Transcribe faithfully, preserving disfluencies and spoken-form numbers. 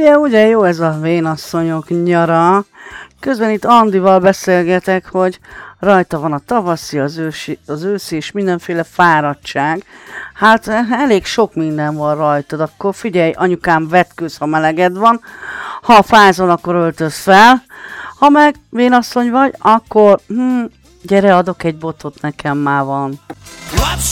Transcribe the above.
Ugye, ugye jó ez a vénasszonyok nyara. Közben itt Andival beszélgetek, hogy rajta van a tavaszi, az ősi, az őszi és mindenféle fáradtság. Hát elég sok minden van rajtad. Akkor figyelj, anyukám, vetkőz, ha meleged van. Ha fázol, akkor öltöz fel. Ha meg vénasszony vagy, akkor hm, gyere, adok egy botot, nekem már van.